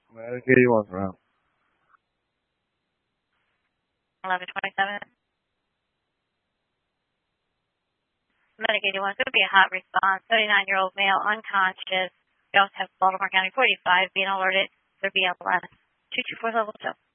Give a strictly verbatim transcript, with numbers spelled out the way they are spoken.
Medic eighty-one, round. eleven twenty-seven. Medic eighty-one, it's going to be a hot response. thirty-nine-year-old male, unconscious. We also have Baltimore County forty-five being alerted. There be a two two four level two.